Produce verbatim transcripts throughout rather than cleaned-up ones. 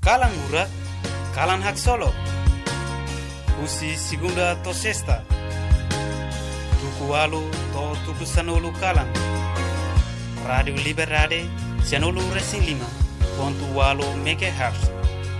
Kalang Murak, Kalang Hak Solo, Usi Segunda to Sesta, Tuku Walu to Tuku Sanulu Kalang, Radio Liberade, Sanulu Racing Lima, Pontu Walu Megahertz.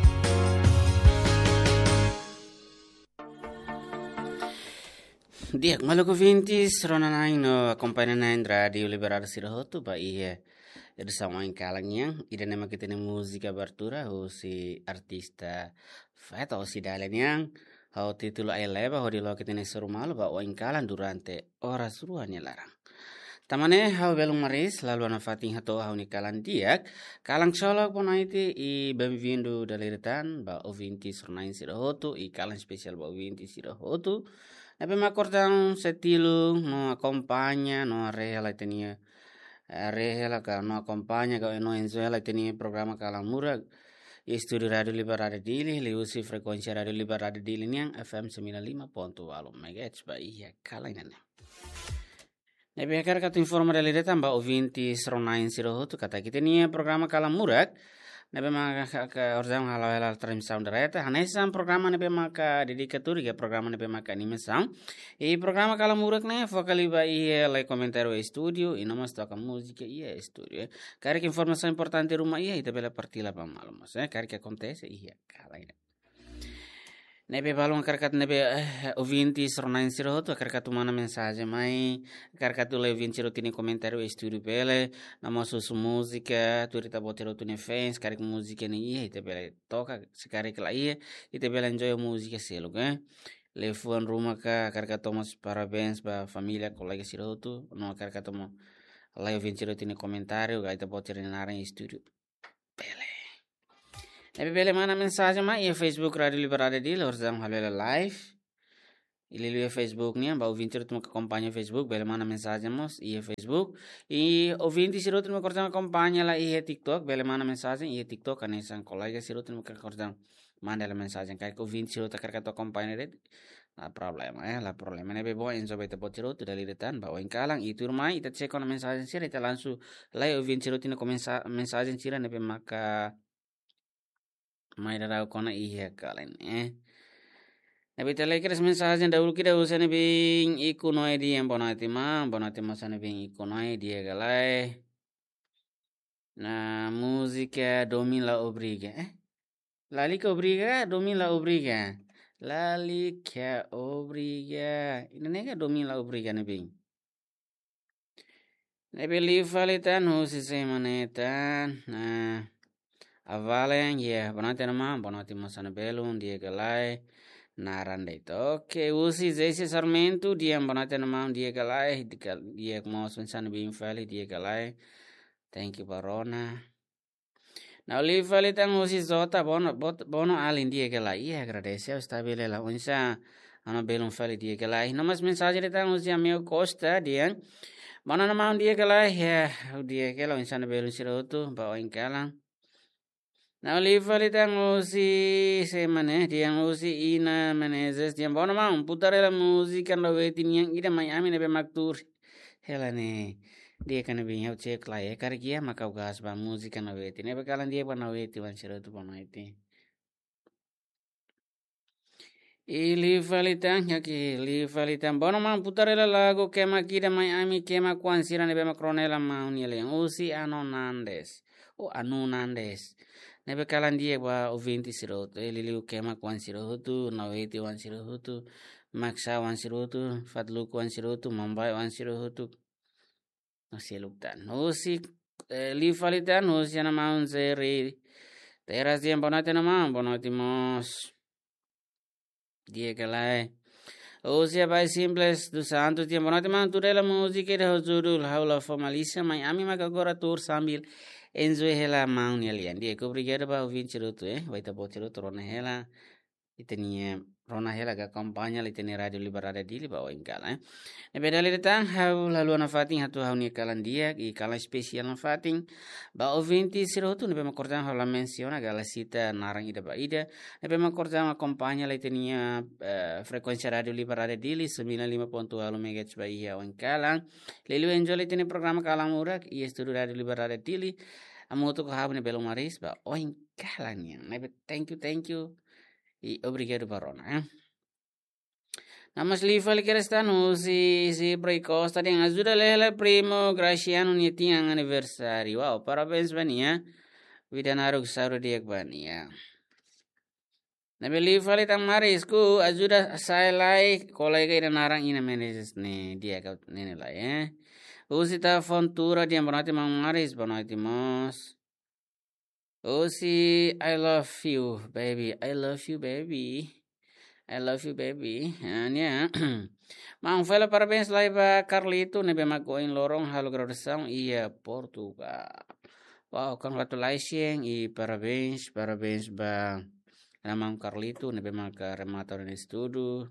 Diak maluku vintis rona naing no accompagna naing radio liberar sirahotu ba iya ida sama in kalang yang ida nema kita ne musika abertura o si artista feta o si dalen yang hau titulo ai leba ho di lo kita ne serumalu ba o in kalang durante ora suruannya larang. Tamane hau belum maris lalu ana fating hato hau ni kalang diak kalang solok ponaiti i bem-vindo daliritan ba o vintis ronaing sirahotu i kalang spesial ba o vintis sirahotu. Nabe macordam setilo no accompagna no arreja la tenía arreja la ka no accompagna ka no enzo la tenía programa Kalang Murak e studio radio liberare dili le usi frekuensi radio liberare dili niang F M sembilan puluh lima koma dua megahertz ba iya kalangan. Nabe akar katu informa dari data ba ovinti seronain sirohotu kata kita ni programa Kalang Murak. Nabe maka ka ordang halau halal trim sound reta hanesam programa nabe maka dedikaturi ke programa nabe maka anime sound e programa Kalang Murak ne fokali ba iya like komentaro e studio e nomas toka musika iya studio kari ke informasi importante rumah iya ita bela partila pa malum mas eh kari ke acontece iya kala ina Nebe balong karkat nebe ovinti sornain sirohotu karkatu mana mensagem mai karkatu le ovinti rotini komentario e studio pele namo susu musika turita botero tune fans karik musika ni iya ite pele toka sekari kala iya ite pele enjoy musika selo ke le fuan rumah ka karkatu mas parabéns ba familia kolega sirohotu no karkatu mo le ovinti rotini komentario ga ite botero nara e studio pele Nabi bele mana mensagem ma iya Facebook Radio Liberade di lorzam halele live. Ili Facebook nia ba ouvinte tu me acompanha Facebook bele mana mensagem mos iya Facebook. E ouvinte sirot me cortam acompanha lá iya TikTok bele mana mensagem iya TikTok anesan colega sirot me cortam manda la mensagem kai ko ouvinte sirot akar kato acompanha red. La problema eh la problema nebe bo enzo bete potiro tu dali retan ba o enkalang itu rumai ita cek on mensagem sira ita lansu lai ouvinte sirot ne komensa mensagem sira nebe maka mai darau kona iya kalen eh nabi tele kres mensagem daul kira usane bing iku noe di yang bonati ma bonati ma sane bing iku noe dia galai na musica domin la obriga eh lali ka obriga domin la obriga lali ka obriga ini nega domin la obriga ne bing nabi li falitan husi semanetan nah Avalen ya bonate nama bonate masana belum dia galai naranda itu oke usi zese sarmentu dia bonate nama dia galai dia mau sensana bim fali dia galai thank you barona now li fali tang usi zota bono bono alin dia galai ya agradece stabile la unsa ana belum fali dia galai nomas mensagem tang usi ameo costa dia bono nama dia galai ya dia galai insana belum sirotu bawa ingkalang Now live valitang usi semane diang usi ina menezes diang bono mam putare la musica no veti niang ida Miami nebe maktur helane dia kana bin hau cek la e kargia maka ugas ba musica no veti nebe kalan dia ba no veti wan sira tu bono iti I live valitang yaki live valitang bono mam putare la lago kema kida Miami kema kwan sira nebe makronela mauniele usi anonandes o anunandes Nebe kalan dia ba ovinti sirotu liliu kema kwan sirotu naweti wan sirotu maksa wan sirotu fatluk wan sirotu mumbai wan sirotu nosiluktan nosi li falitan nosiana maun zeri teras dia bonate nama bonati mos dia kalai Osia by simples do santos dia bonate man turela musika de hozurul haula formalisa Miami magagora tour sambil enjoy hela maun yalian dia ko brigada ba ouvinte roto eh vai ta botero rona hela itenia rona hela ga kampanya litenia radio liberada dili ba o ingala eh ne bedali datang hau lalu na fating hatu hau ni kalan dia i kala spesial na fating ba ouvinte siroto ne be makordan hau la menciona gala sita narang ida ba ida ne be makordan kampanya litenia frekuensi radio liberada dili sembilan puluh lima koma dua megahertz ba iya o ingala lelu enjoy litenia programa Kalang Murak i studio radio liberada dili Amo tu kahab ne belo maris ba oin kalang yang. Nebe thank you thank you. I obrigado barona. Eh? Namas lifa li kerestano si si Bray Costa yang ajuda lehla primo Graciano nietiang anniversary. Wow, parabéns bania. Vida narug sauro diak bania. Nabe lifa li tang maris ku ajuda saya lai kolai kai dan narang ina meneses ne dia kau nene lai eh. Usita fontura dia bonati mang maris bonati mos. Usi I love you baby. I love you baby. I love you baby. Ania. Mang fela parabéns lá ba Carlito nebe magoin lorong halo graduação ia Portugal. Wow, congratulations e parabéns, parabéns ba namang Carlito nebe maka remator ni estudo.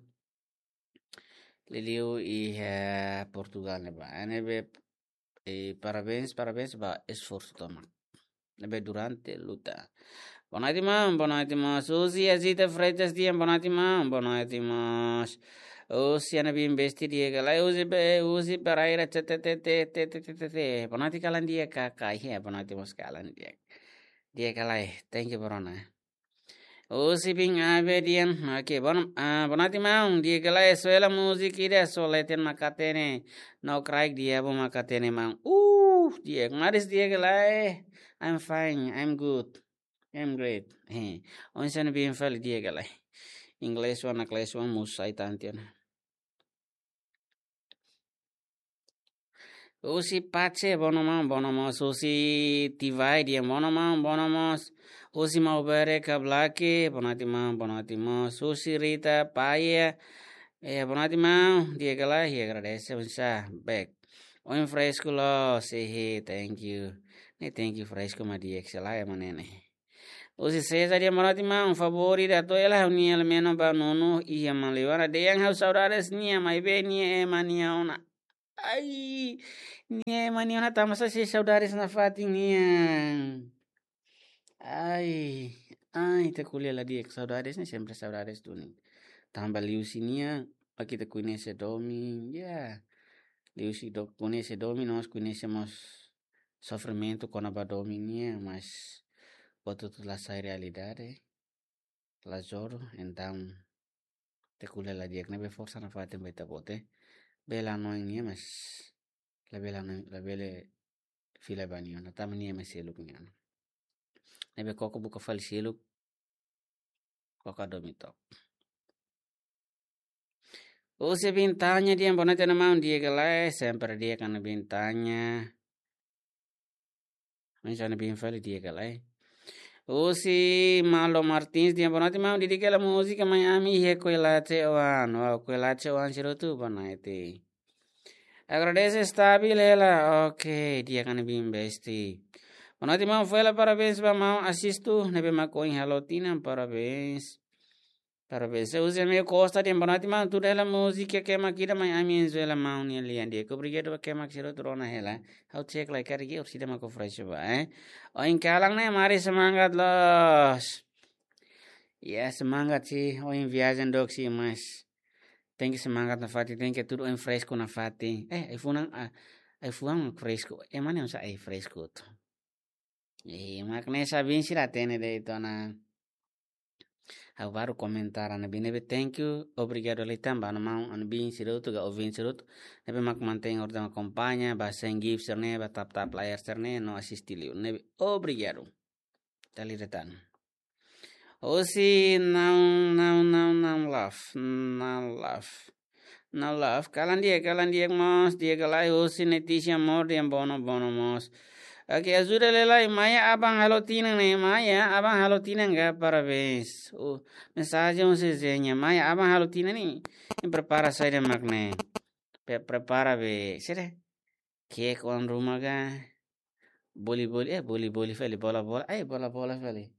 Liliu i Portugal nebe. Nebe e parabéns, parabéns ba esforço toma. Nebe durante luta. Bonati mam, bonati mas. Usi azita freitas dia bonati mam, bonati mas. Usi ana bim besti dia galai usi be usi peraira tete tete tete tete. Bonati kalan dia kakai ya bonati mas kalan dia. Dia kalai. Thank you borona. Usi bing abe dian. Oke bon bonati mam dia galai suela musik ida soleten makatene. No craik dia bo makatene mam. Uh dia ngaris dia galai. I'm fine. I'm good. I'm great. Eh, onsen bien fel dia galai. English wana class wan musai tantian. Usi pace bonoma bonoma usi tivai dia bonoma bonoma usi mau bere kablake bonati ma bonati ma usi rita paia eh bonati ma dia galai ya agradece unsa back. Oin fresco lo say hey thank you. Ne thank you fresco ma dia excelai manene. Usi César dia morati ma un favori da to ela ni almeno ba nono ia malewara de yang hau saudades ni mai be ni e mania ona. Ai ni e mania ona tamasa si saudades na fating ni. Ai ai te kuliah la dia saudades ni sempre saudades tu ni. Tambah liusi nia aqui te conhece domi. Yeah. Liusi do conhece domi nós conhecemos sofrimento com a domi nia, mas quando tu lasai realidade, la joro, então te kuliah la dia nebe força na fatem beta bote, bela noin nia mas la bela noin la bele fila banio na tam nia mas seluk nia. Nebe koko buka fal seluk, koko domito. Use bintanya dia bonate na mau dia galai, sempre dia kana bintanya. Misalnya bin fal dia galai. Usi Malo Martins dia bonati mau didik la musika Miami he Coelate wan wow Coelate wan sirotu bonaiti. Agradece stabil ela oke dia kan bim besti. Bonati mau fela parabéns ba mau asistu nebe makoin halotina parabéns. Parabéns. Usi me costa dia bonati mau tu dela musika ke makida Miami enzuela mau ni lian dia. Obrigado ke mak sirotu rona hela. How check like kari or sida mako fresh ba eh. Oin kalang nih mari semangat los. Ya semangat sih. Oin viajan dok sih mas. Thank you semangat na fati. Thank you tuh oin fresco na fati. Eh ifunang ah ifunang fresco. Eh mana yang sa eh fresco tuh. Eh makanya sabihin sila tene de ito na. Aku baru komentar na binebe thank you. Obrigado litam ba na mau an bin siruto ga ovin siruto. Nebe mak manteng orda acompanha ba sen give serne ba tap tap layar serne no assistilio. Nebe obrigado. Tali retan. Osi now now now now love. Now love. Now love. Kalan dia kalan dia mas dia galai osi neticia mor dia bono bono mas. Oke, ajuda lelai Maya abang halo tinang nih Maya abang halo tinang gak parabéns. Oh, mensagem um sezenha Maya abang halo tinang nih. Ini prepara saya deh makne. Pe prepara be. Sire. Cake on rumah ga. Boli boli eh boli boli feli bola bola eh bola bola feli.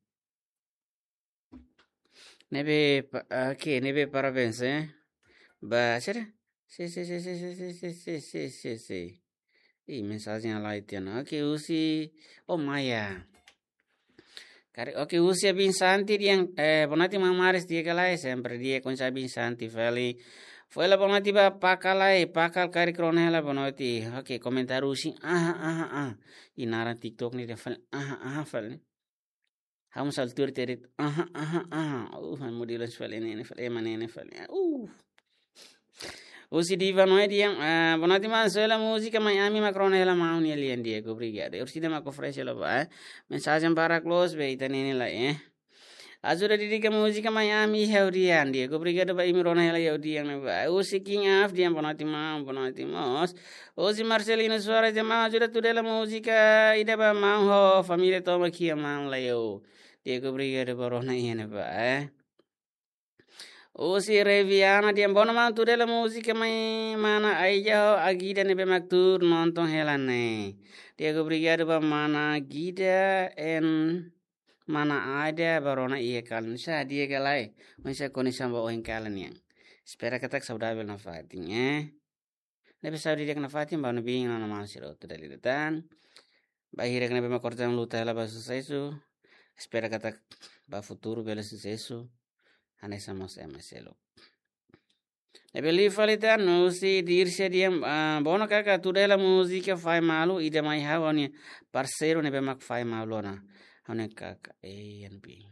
Nebe oke nebe parabéns eh. Ba sire. Si si si si si si si si si si. Ih, mensagem lá itiana. Oke, usi oh Maya. Kari oke usi bin santi yang eh bonati mamaris dia kalai sempre dia con sabin santi feli. Foi la bonati ba pakalai pakal kari krona la bonati. Oke komentar usi ah ah ah. Inara TikTok ni defal ah ah fal. Hamu sal tur terit ah ah ah. Uh modelo fal ini fal emane ini fal. Uh. Usi diva no dia bonati man sola musica Miami macrona la mauni ali andie ko brigade. Ursi de ma ko fresh la ba. Mensagem para close be itane la eh. Azura didika musica Miami Heurian dia obrigado ba imirona ela Heurian ba o seeking af dia bonati ma bonati mos o si Marcelino Suarez de ma azura tudela musica ida ba ma ho família toma kia ma la yo dia obrigado borona ene ba eh o si Reviana dia bona ma tudela musica mai mana aija agida ne be maktur nonton helane dia obrigado ba mana gida en mana ada barona iya kalian sa dia galai masa koni samba oin kalian yang spera katak saudabil na fatin eh lebe saudi dia na fatin ba no bing na masiro to dalitan ba hire kana be makortan luta la ba sucesso spera katak ba futuro bela sucesso ane samos emeselo lebe li falitan no si dirse dia bono kaka tudela musica fai malu ida mai hawani parceiro ne be mak fai malu na hone kaka A and B.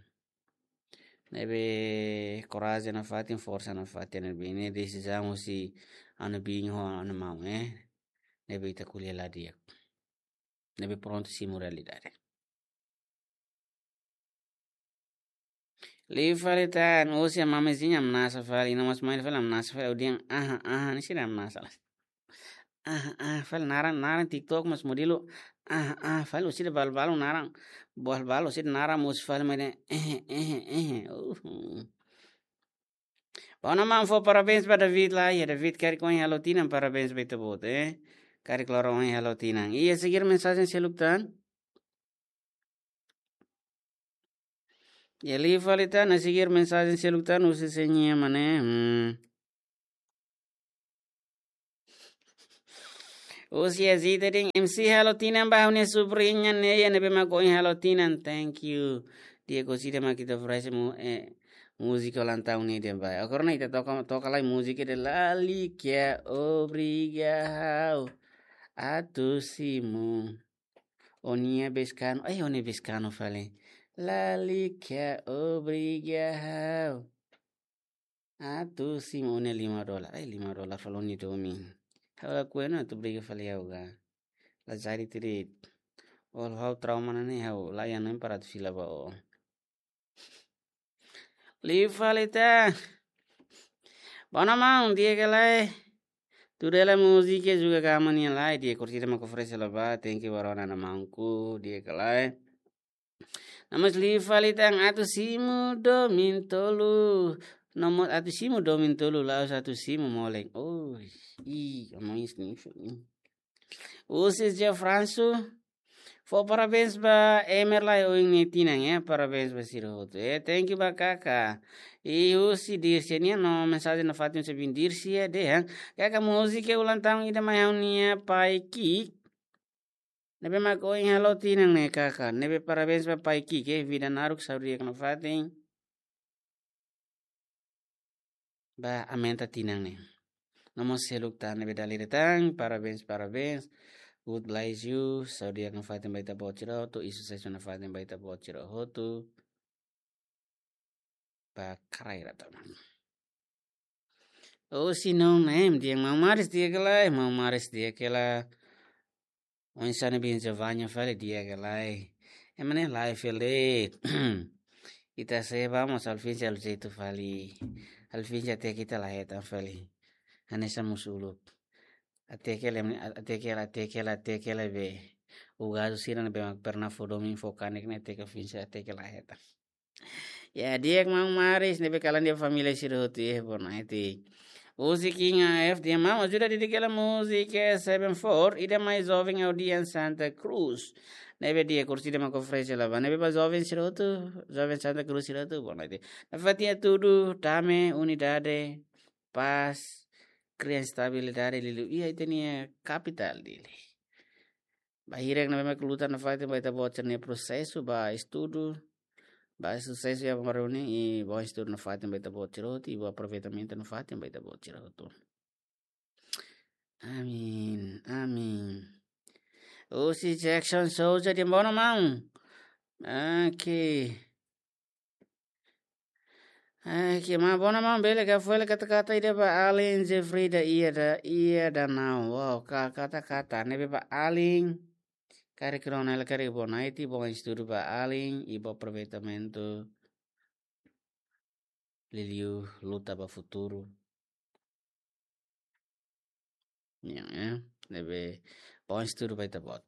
Nebe coragem na fatin força na fatin na bine decisão si ana binho ana mau eh. Nebe ita kulia la dia. Nebe pronto si moralidade. Li falitan usia mamezinha mnasa fali não mas mais fala mnasa fala odian ah ah ni sira mnasa lah. Ah ah fal naran naran TikTok mas modelo ah ah fal usi de bal balo naran bal balo usi naran mus fal mene eh eh eh uh Bona man for parabéns para David lá e David quer com ela tina parabéns para todo eh quer claro com ela tina e a seguir mensagem se luptan e ali falita a seguir mensagem se luptan usi senha mane hmm Usia zita ding M C halotinan ba une sobrinha ne ya ne be ma going halotinan thank you dia cosita ma kita fresh mu eh música lanta uni dia ba akorna ita toka toka lai música de lali que obrigado a tu simu onia bescano ai onia bescano fale lali que obrigado a tu simu onia lima dolar ai lima dolar faloni domi Hau kuena tu briga fali hau ga. La jari tirit. Ol hau trauma nani hau layanan para tu fila ba o. Li falita. Bona mang dia galai. Tu dela musika juga kaman yang lai dia kursi ma kofresa la ba thank you warona na mangku dia galai. Namas li falita ang atu simu do mintolu. Nomor atu simu do mintolu la satu simu moleng. Oh. Ih, amang ini. Usis dia Fransu. For parabéns ba Emer lá eu tinang ya parabéns ba siroto. Eh thank you ba kaka. E usi dirsi nia no mensagem na fatin se bin dirsi ya deh. Kaka musik ulang tahun ida mai nia pai ki. Nebe ma ko halo tinang ne kaka. Nebe parabéns ba pai ki ke vida naruk sauri na fatin. Ba amenta tinang ne. Namos seluk tan nebe dali datang parabéns parabéns. God bless you. Saudi akan fatin baita bociro tu isu saya na fatin baita bociro hotu. Ba karai rata. Oh si no name dia mau maris dia kelai mau maris dia kela. On sana bin javanya fale dia kelai. Emane life ele. Ita se vamos al fin al jeito fali. Al fin ya te kita la heta fali. Anesa musulu. Atekele atekele atekele atekele be ugado siran be perna fodomi fokanek ne teke finsa atekele heta ya dia mang maris ne be kalan dia família siroti eh bona eti musiquinha F dia mam ajuda de aquela música seven four ida mais jovem audiência Santa Cruz nebe dia cursi de ma conferência lá nebe ba jovem siroto jovem Santa Cruz siroto bona eti na fatia tudo dame unidade paz Cria estabilidade lilu iya itu nih capital dili. Bahirek na memang kelutan na fatin baita bocor nih prosesu ba estudo Ba sucesso ya maroni e bom estudo no fato baita bot tiroto e bom aproveitamento no fato baita bot tiroto. Amin, amin. O si Jackson Souza de boa mão. Aqui. Aqui, mas boa mão, bele que foi kata kata ide ba Alin Jeffrida iya da iya da now. Wow, kata kata nebe ba Alin. Kari kirona ela kari bona iti bom estudo ba Alin e bom aproveitamento. Liliu luta ba futuro. Ya, ya. Nebe bom estudo baita bot.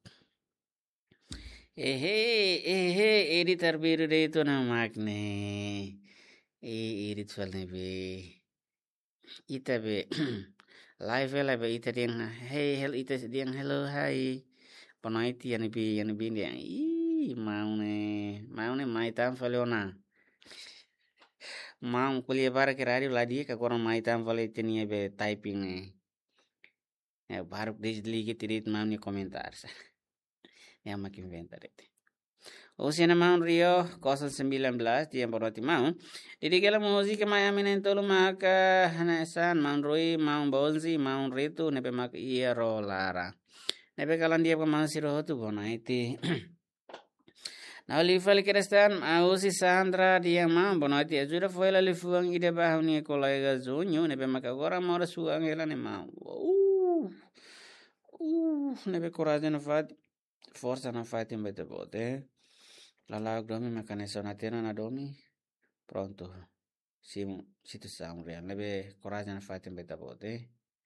Ehe, ehe, edi terbiru de itu namakne. E edit fal nebe. Ita be live la be ita ding hey hel ita ding hello hi. Panaiti yani bi yani bi dia. Ih, mau ne, mau ne mai tam faleona. Mau kuliah bara kirari ladi ka korang mai tam fale tenia be typing ne. Ya baru desligue tirit mau ni komentar. Ya makin inventar itu. Usia Mount Rio nol sembilan belas dia berarti mau. Jadi kalau musik maya minen tolu maka hanesan Mount Rui Mount Bonzi Mount Ritu nepe mak iya rolara. Nepe kalan dia pemang siro tu bona iti. Now lifa likrestan ausi Sandra dia mau bona iti ajuda foi la lifuang ide bahuni kolega zonyo nepe mak agora mora suang hela ne mau. Uh. Uh, nepe coragem no fat. Força no fat em bete bote. Lala domi mekanisme natena na domi pronto simu situ samrian lebe coragem na fatem beta bote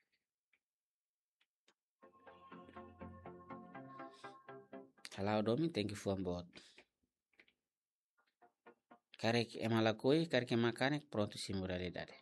halau domi thank you for bot karek emalakoi karek makanik pronto simu realidade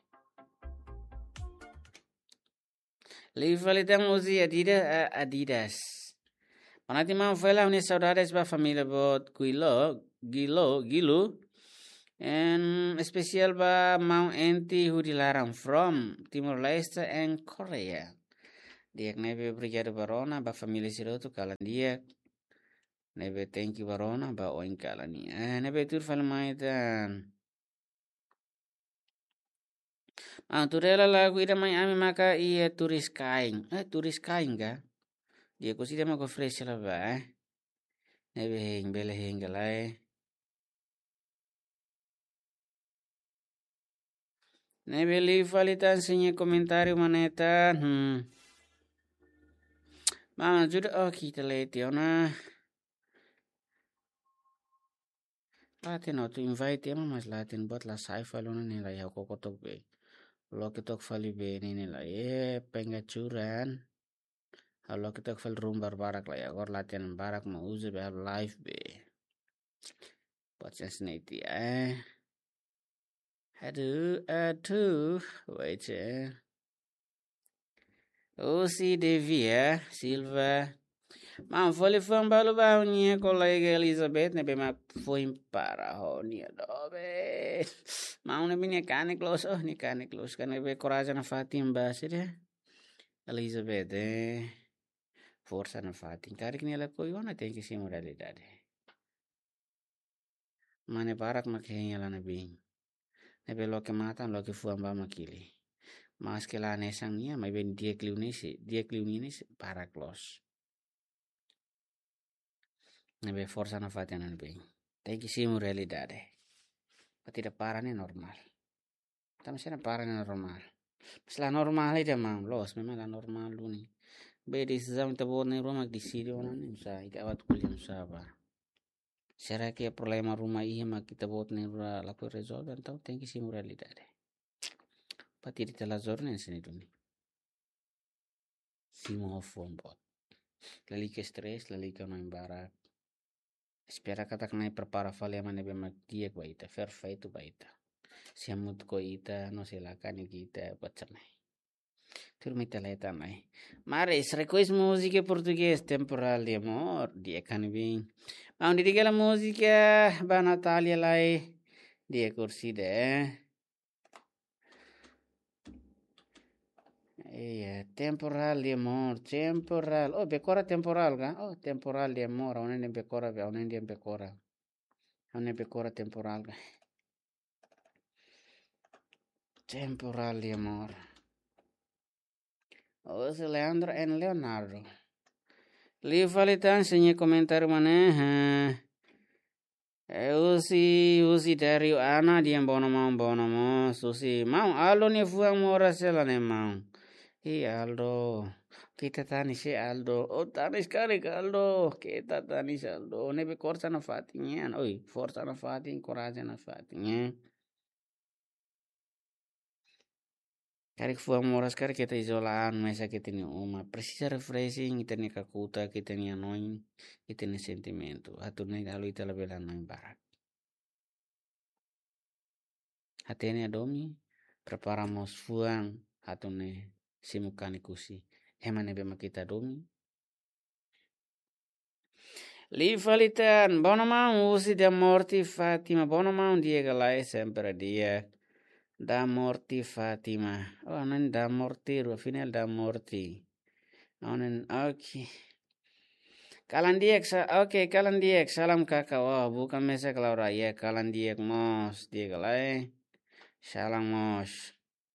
livalitang uzi adidas adidas Panati mau fela uni saudades ba família bot guilo gilo gilu en especial ba mau enti who dilarang from Timor Leste and Korea. Dia nebe brigade barona ba família siroto kalan dia nebe thank you barona ba oin kalan ni. Eh nebe tur falmaitan. Ah turela lagu ida mai ami maka iya turis kain. Eh turis kain ga? Dia ko sida mako fresh la ba eh. Nebe heng bele heng galai. Nebe li falitan sinye komentario maneta. Hmm. Mama juda oh kita leti ona. Latin o to invite ema mas latin bot la sai falona ni la ya kokotok be. Lo kitok fali be ni ni la ye pengacuran. Halo kitok fal room bar barak la ya gor latihan barak ma uze be have live be. Bot sensinity eh. Aduh, aduh, wait eh. Oh si Devi ya, Silva. Mam fole fam balu ba nia kolega Elizabeth ne be mak foi para ho nia dobe. Mau ne binia kane close oh ni kane close kan be coraja na Fatim ba sire. Elizabeth eh. Força na Fatim. Kari kini la koi ona tem que se moralidade. Mane parak makenya la na bing. Ne be lo ke matan lo ke fuam ba makili. Mas ke la nesang nia mai ben dia kliunisi, dia kliunisi para close. Nebe forza na fate na bem. Tem que ser uma realidade. Pati da para ne normal. Tama siya na para ne normal. Mas la normal ida mam los memang la normal luni. Be decisão ita bo ne rumah decide ona ne sa ita awat kuliah sa ba. Será que problema rumah iya mak kita bot ne ra la ko resolve então tem que ser uma realidade. Pati di telazor ne sini duni. Simo phone bot. Lali ke stress, lali ke main barak. Espera kata kena prepara fale mane be mak dia ko ita perfeito baita. Siamut ko ita no se la kani kita pachanai. Turmita leta mai. Mares request música português temporal de amor dia kan bem. Mau di la música ba Natalia lai dia kursi de. Iya, temporal de amor, temporal. Oh, becora temporal ga? Oh, temporal de amor, onen becora, onen dia becora. Ane pecora temporal. Temporal de amor. José Leandro en Leonardo. Li falitan senye komentar mana. Usi usi dari ana dia bono mau bono mo susi mau Aldo ni fuang mora sela ne mau. Hi Aldo. Kita tani si Aldo. Oh tani sekali Aldo. Kita tani si Aldo. Nebe korsa na fatinya. Oi, forza na fatin, coraggio na fatinya. Kari fuang moras kari kita isolaan mesa kita ni uma. Precisa refreshing kita ni kakuta kita ni annoying kita ni sentimento. Atu ni lalu ita lebih annoying barat. Hatene adomi preparamos fuang atu ni simukani kusi. Ema nebe makita domi. Li falitan bono mau usi da morti Fatima bono mau dia galai sempre dia. Da morti Fatima. Oh, non da morti, ru final da morti. Onen oke. Kalandiek sa oke kalandiek salam kakak. Oh, bukan mesa kalau raya kalandiek mos dia galai. Salam mos.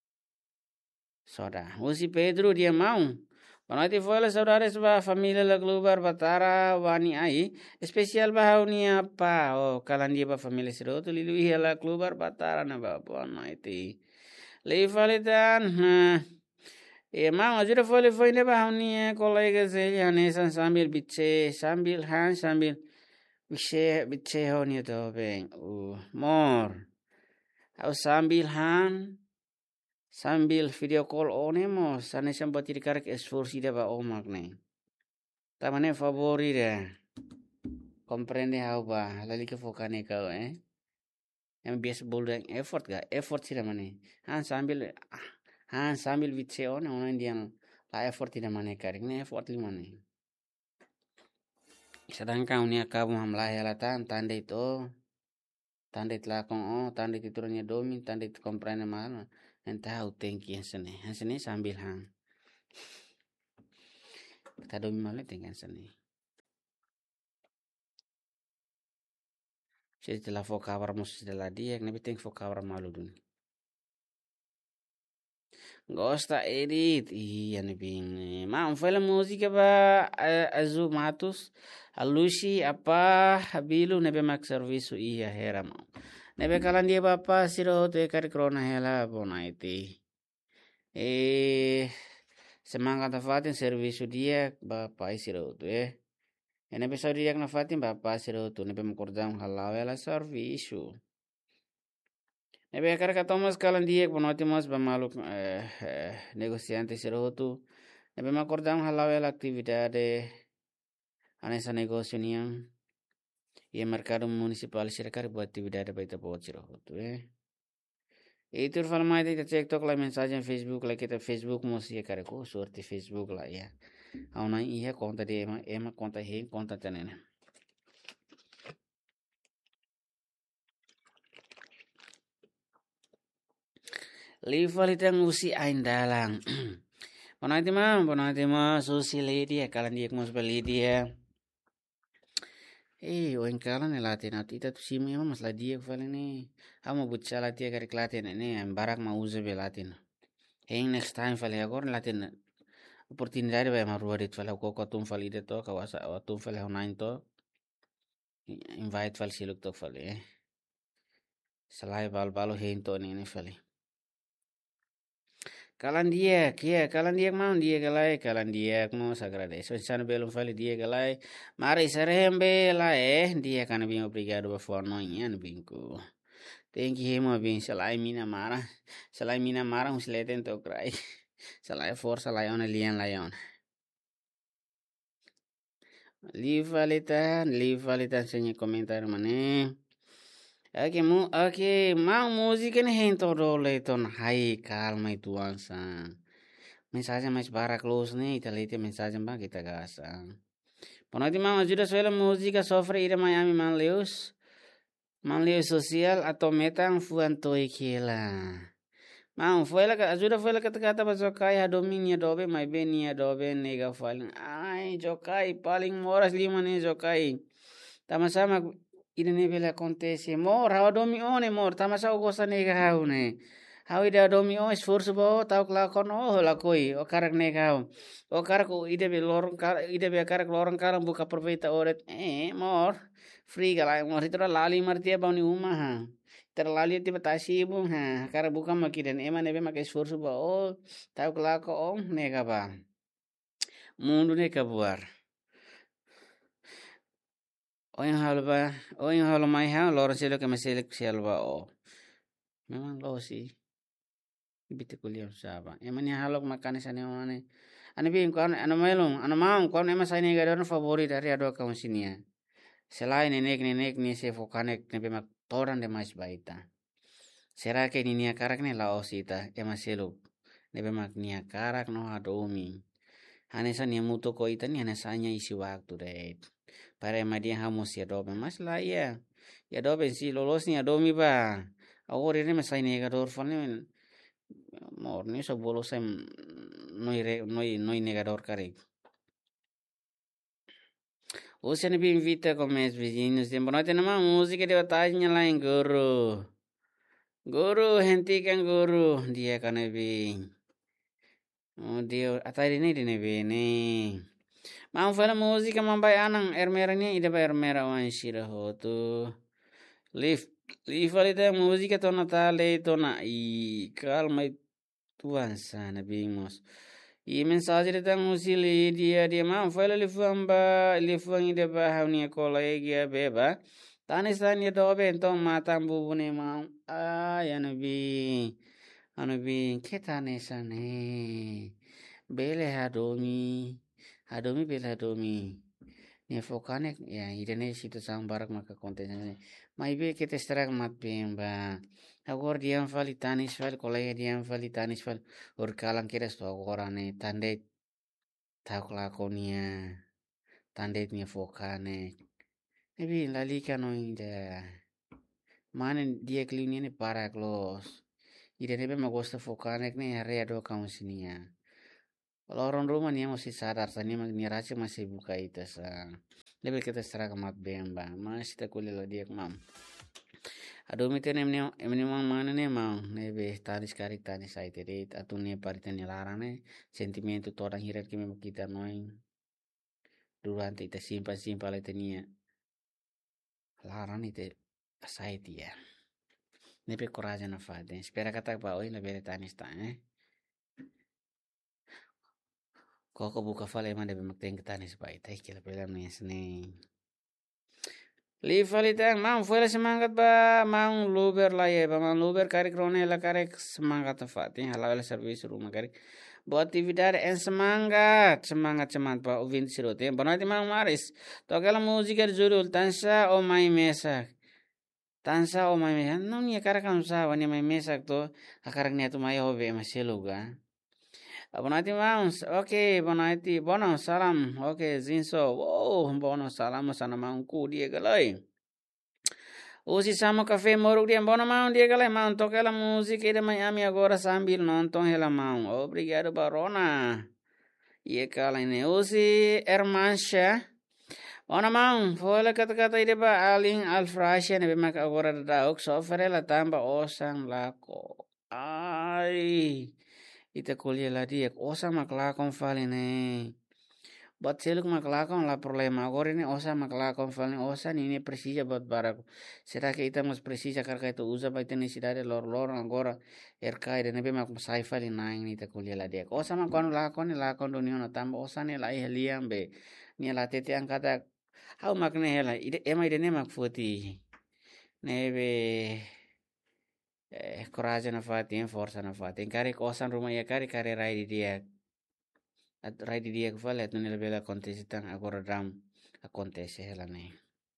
Soda. Usi Pedro dia mau. Panati fola saudara sebab família la Klubar Batara wani ai. Especial bahau ni apa? Oh, kalandia ba família seroto lilu ia la Klubar Batara na ba pon iti. Lei falitan. E mau ajuda fole foi ne bahau ni kolega saya nesan sambil bice sambil han sambil bice bice ho ni to beng. Uh, mor. Au sambil han sambil video call onemo sana sempat tidak karek esforsi deba omak nih tamane favori deh comprende how ba lali ke fokane kau eh yang biasa boleh effort ga effort sih namanya han sambil han sambil video on online dia la effort tidak mana karek nih effort lima nih sedangkan unia kamu hamlah ya latan tanda itu tanda itu lakong oh tanda itu turunnya domin tanda itu comprende mana entah utengki yang seni, yang seni sambil hang. Kita domi malah dengan seni. Jadi telah fokabar musuh setelah dia, nabi teng fokabar malu dun. Gosta edit, iya nabi ini. Ma film musik apa azu matus, alusi apa habilu nabi mak servisu iya heram. Nebe kalan dia bapa siro tu ekar krona hela bona iti. Eh semangat fatin servisu dia bapa siro tu eh. Nebe saudi dia na fatin bapa siro tu nebe mukordam halau hela servisu. Nebe ekar katomas kalan dia bonoti mas bamaluk eh, eh, negosiante siro tu. Nebe mukordam halau hela actividade anesa negosio niang. Y el mercado municipal cercar buat actividad baita buat siro tu eh. Itu falma itu TikTok lah mensagem en Facebook lah kita Facebook musia kare ko sorte Facebook lah ya. Auna iya konta de ema ema konta he konta tanena. Liva litang usi ain dalang. Bonati ma bonati ma susi lady ya kalan dia mus beli dia. Eh, oin kalan ne latin at ita tu simi ma mas ladia fale ne. Amo butsa latia kare latin ne am barak ma uze be latin. Heng next time fale agor latin opportunidade ba ma ruadit fale ko ko tum fale de to kawasa tum fale online to. Invite fale siluk to fale. Eh. Salai bal balo hein to ne ne fale. Kalan dia, kia kalan dia mau dia galai, kalan dia mau sagrada. Soalnya belum fale dia galai. Mari serem bela eh dia kan bing obrigado ba forno yan bingku. Thank you mo bing salai mina mara. Salai mina mara hus leten to cry. Salai força lion lian lion. Leave alitan, leave alitan senye komentar mane. Oke mu oke mau musik ini hento dole ton hai calma itu ansang. Mensagem mais bara close nih kita lihat mensagem bang kita gasang. Ponati mau ajuda soal musika sofre ida Miami Manleus. Manleus sosial atau metang fuan toi kila. Mau fuela ajuda fuela kata-kata bazokai hadominya dobe mai benia dobe nega paling ai jokai paling moras lima nih jokai. Sama-sama ida ne bela acontece mor hau domi one mor tamasa o gosta nega hau ne hau ida domi o esforço bo tau kelakon oh lakoi o karak nega hau o karak o ida be lorong kar ida be karak lorong karam buka profeta oret eh mor free gala mor itu lali martia bauni uma ha terlali tiba tasibu ha karak buka makidan ema nebe mak esforço bo oh tau kelako om nega ba mundo nega buar o yang hal ba o yang hal mai ha lor selo ke meselek sel ba o memang lo sih ibite kuliah saba emani halok makane sane wane ane bi kan ane melong ane mau kan ema sane gadon favorit dari ado kaum sinia selain nenek nenek ni se fokanek nebe mak toran de mais baita será que ni nia karak ne la osita ema selo nebe mak nia karak no adomi ane sa nia muto ko ita ni ane sanya isi waktu deh para ema dia hamos ya dobe mas la ya ya dobe si lolos ni adomi ba awore ne masai ne gador fane morni so bolo sem noi re noi noi negador kare você ne bin vita com os vizinhos de bonita na música de batalha lá em guru guru henti kan guru dia kan bi oh dia atari ni dine bi ni mau fala música mambai anang ermerani ida ba ermera wan shira hotu lift lift valida música to natale to na i calma tuan sana bingos i mensagem de tang usili dia dia ma foi le famba le fangi de ba hawni ko la yegia beba tani sani do be to mata bubune ma ay anabi anabi ketane sane bele hadomi hadomi bele hadomi ne fokane ya idene situ sang barak maka konten mai be kete strak mat bemba agora diam fali tanis fal kolaya diam fali tanis fal or kalang kira sto agora ne tande tak lakonia tande nia fokane ebi lalika no ida mane dia klinia ne para klos ida nebe magosta fokane ne area do kamu sinia kalau orang rumah nia masih sadar tani nia raci masih buka itu sa lebih kita serak mat bemba masih tak kuliah dia mam Ado mite nem nem emni mang mana ne mau nebe tanis kari tanis sai tere atu ne parita ne larane sentimento torang hirat kimi kita noin durante ita simpa simpa le tenia larane ite sai tia nebe coraja na fade spera kata pa oi na bere tanis ta eh koko buka fale man debe makteng tanis pa ita kila pelam ne sne Livalitang mang fuela semangat ba mang luber la ye ba mang luber kari krone la kari semangat fati halal servis rumah kari buat actividad en semangat semangat semangat ba uvin sirote bonati mang maris to kala musika judul tansa o mai mesak tansa o mai mesak no ni kara kam sa wani mai mesak to akarak ni tu mai hobe maseluga Bonati mang oke bonati bono salam oke zinso oh bono salam sana mangku dia galai Usi sama cafe moruk dia bono mau dia galai mau toque la música de Miami agora sambil nonton hela mau obrigado barona Ie kala ini usi hermansha bono mau fola kata-kata ide ba aling alfrasha nebe mak agora dauk sofere la tamba osang lako ai ita kuliah la dia osa maklakon fale ne buat seluk maklakon la problema agora ini osa maklakon fale osa ini precisa buat barak será que ita mas precisa karena itu usa baita ni sidade lor lor agora erkai de nebe mak sai fale na ini ita kuliah la dia osa makon lakon lakon dunia na tamba osa ne la heliam be ni la tete angkata hau makne hela ide ema ide ne mak futi nebe eh coraggio na fati forza na fati kari kosan rumah ya kari kari rai di dia rai di dia kufale atau nila bela kontesi tang agora dram a kontesi hela ne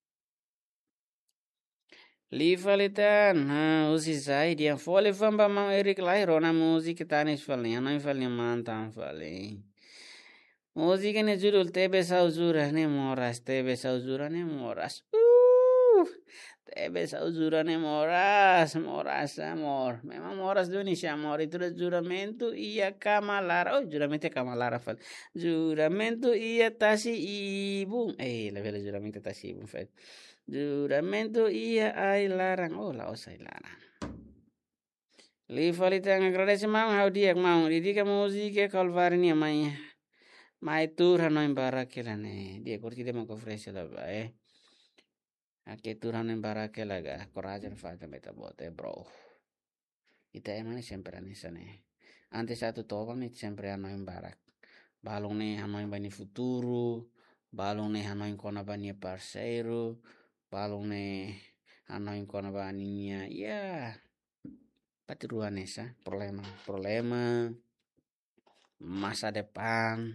li falitan ha usi sai dia fole famba mang erik lai rona musik tanis fale ya nai fale mantan fale musik ne judul tebe sauzura ne moras tebe sauzura ne moras uh Tebe sa jurane moras, moras amor. Memang moras do Indonesia amor. Itu adalah juramento ia kamalara. Oh, juramento kamalara fal. Juramento ia tasi ibu. Eh, la vela juramento tasi ibu fal. Juramento ia ai larang. Oh, la os ai larang. Li falita ngagradece mau hau dia mau. Didi ka musike kalvarini amai. Mai tur hanoi barakelane. Dia kurti dia mau kofrese la ba eh. Ake turhan en barakela ga coraggio fate meta bote bro. Ita emane sempre anisane. Ante satu tovan it sempre ano in barak. Balong ne ano in bani futuro, balong ne ano in kona bani parceiro, balong ne ano in kona bani ya. Patiruan esa problema, problema masa depan.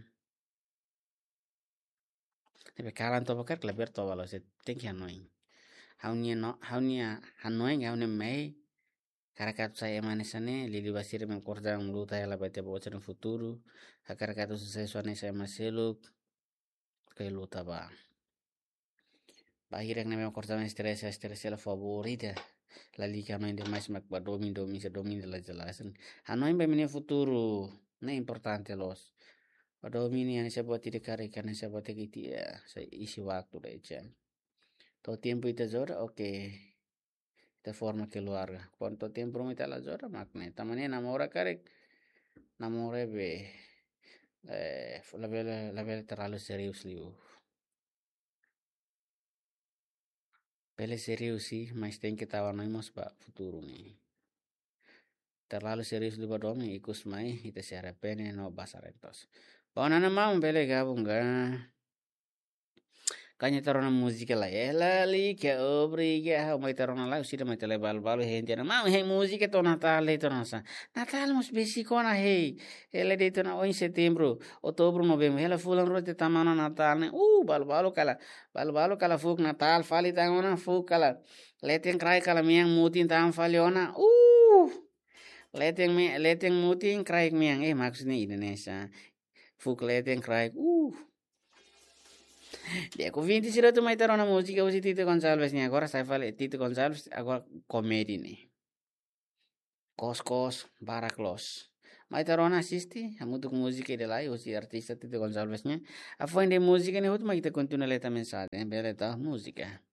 Tapi kalan to bakar kleber to walo se think anoing. Haunia no haunia hanoing haunia mai Caracato sai emanesane lili basiri mengkordang luta ya labate bocor no futuro. Caracato sucesso anesa emaselo kai luta ba. Bahir yang namanya korta stress stress la favorita. La liga no inde mais mak ba domi domi se domi la jelasan. Hanoi ba mini futuro. Na importante los. Ba domi ni anesa buat tidak kare kan anesa buat gitu ya. Saya isi waktu deh chan. To tiempo ita zora oke. Okay. Te forma keluarga. Cuanto tiempo me te la zora makne. Tamane namora karek. Namore be. Eh, la vela la vela terlalu serius liu. Pele serius sih, mas tem que tava nós mas ba futuro ni. Terlalu serius liu domi ikus mai ite se arrepene no basarentos. Bawana mau pele gabung ga. Kanya tarona musica la ela li ke obri ke ha mai tarona la usira mai tele bal bal he entena ma he musica to natal le to nasa natal mos besi kona he ele de to na o em setembro outubro novembro ela fulan rote tamana natal ne uh bal bal kala bal bal kala fuk natal fali tangona fuk kala leten krai kala miang mutin tam fali ona uh leten me leten mutin krai miang eh maksudnya Indonesia fuk leten krai uh Dia convinti si tu mai tarona musica usi Tito Gonçalves ni agora sai fale Tito Gonçalves agora comedy ni. Cos cos baraclos. Mai tarona assisti a muito música de lá usi artista Tito Gonçalves ni. A foi de música ni hut mai te continua leta mensagem bela ta música.